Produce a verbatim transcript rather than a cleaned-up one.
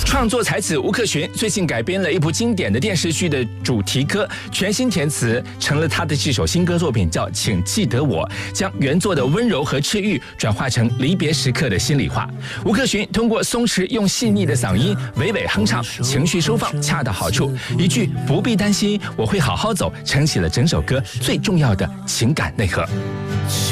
创作才子吴克群最近改编了一部经典的电视剧的主题歌，全新填词成了他的这首新歌作品，叫《请记得我》，将原作的温柔和治愈转化成离别时刻的心里话。吴克群通过松弛用细腻的嗓音娓娓哼唱，情绪收放恰到好处，一句不必担心，我会好好走，撑起了整首歌最重要的情感内核。